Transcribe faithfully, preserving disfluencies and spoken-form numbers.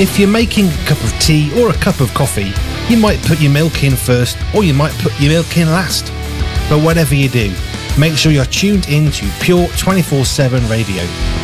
If you're making a cup of tea or a cup of coffee, you might put your milk in first, or you might put your milk in last. But whatever you do, make sure you're tuned in to Pure twenty-four seven Radio,